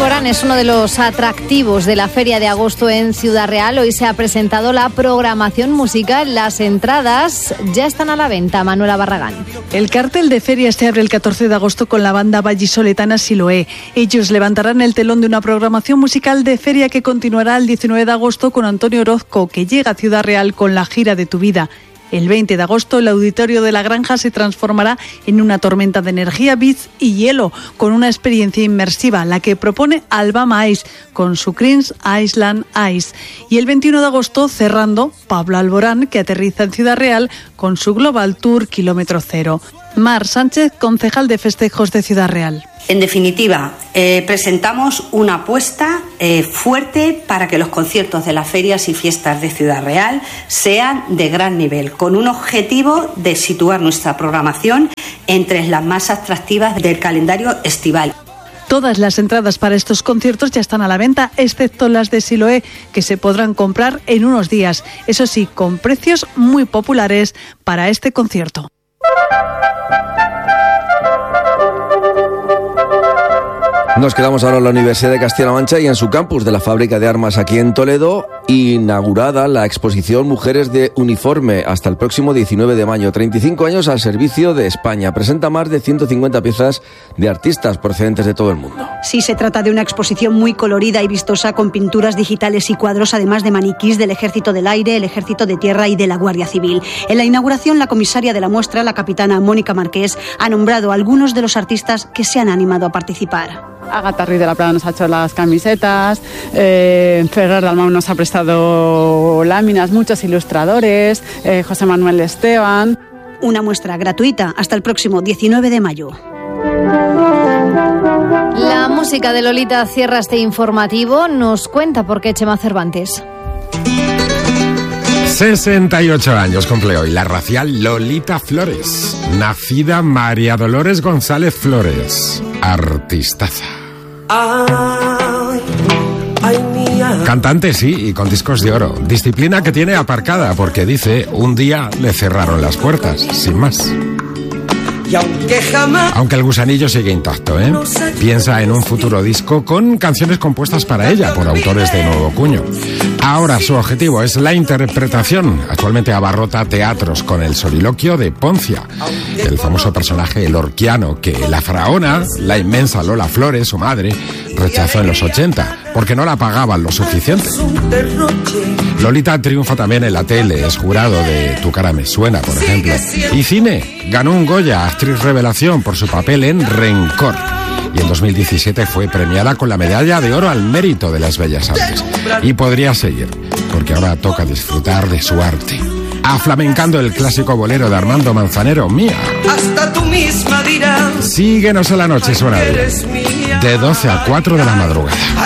Alborán es uno de los atractivos de la Feria de Agosto en Ciudad Real. Hoy se ha presentado la programación musical. Las entradas ya están a la venta. Manuela Barragán. El cartel de feria se abre el 14 de agosto con la banda vallisoletana Siloé. Ellos levantarán el telón de una programación musical de feria que continuará el 19 de agosto con Antonio Orozco, que llega a Ciudad Real con la gira de Tu Vida. El 20 de agosto el auditorio de La Granja se transformará en una tormenta de energía, beats y hielo, con una experiencia inmersiva, la que propone Alabama Ice, con su Creams Island Ice. Y el 21 de agosto, cerrando, Pablo Alborán, que aterriza en Ciudad Real con su Global Tour Kilómetro Cero. Mar Sánchez, concejal de festejos de Ciudad Real. En definitiva, presentamos una apuesta fuerte para que los conciertos de las ferias y fiestas de Ciudad Real sean de gran nivel, con un objetivo de situar nuestra programación entre las más atractivas del calendario estival. Todas las entradas para estos conciertos ya están a la venta, excepto las de Siloé, que se podrán comprar en unos días. Eso sí, con precios muy populares para este concierto. Nos quedamos ahora en la Universidad de Castilla-La Mancha y en su campus de la fábrica de armas aquí en Toledo, inaugurada la exposición Mujeres de Uniforme hasta el próximo 19 de mayo. 35 años al servicio de España. Presenta más de 150 piezas de artistas procedentes de todo el mundo. Sí, se trata de una exposición muy colorida y vistosa con pinturas digitales y cuadros, además de maniquís del Ejército del Aire, el Ejército de Tierra y de la Guardia Civil. En la inauguración, la comisaria de la muestra, la capitana Mónica Marqués, ha nombrado a algunos de los artistas que se han animado a participar. Agatha Ruiz de la Prada nos ha hecho las camisetas, Ferrer Dalmau nos ha prestado láminas, muchos ilustradores, José Manuel Esteban. Una muestra gratuita hasta el próximo 19 de mayo. La música de Lolita cierra este informativo. Nos cuenta por qué Chema Cervantes. 68 años cumple hoy la racial Lolita Flores, nacida María Dolores González Flores, artistaza. Cantante, sí, y con discos de oro. Disciplina que tiene aparcada porque dice, un día le cerraron las puertas, sin más. Aunque el gusanillo sigue intacto, ¿eh? Piensa en un futuro disco con canciones compuestas para ella por autores de nuevo cuño. Ahora su objetivo es la interpretación. Actualmente abarrota teatros con el soliloquio de Poncia, el famoso personaje lorquiano que la faraona, la inmensa Lola Flores, su madre, rechazó en los 80 porque no la pagaban lo suficiente. Lolita triunfa también en la tele, es jurado de Tu cara me suena, por ejemplo. Y cine, ganó un Goya, actriz revelación, por su papel en Rencor. Y en 2017 fue premiada con la medalla de oro al mérito de las Bellas Artes. Y podría seguir, porque ahora toca disfrutar de su arte. Aflamencando el clásico bolero de Armando Manzanero, Mía. Hasta tú misma dirás. Síguenos en la noche, suena bien. De 12 a 4 de la madrugada.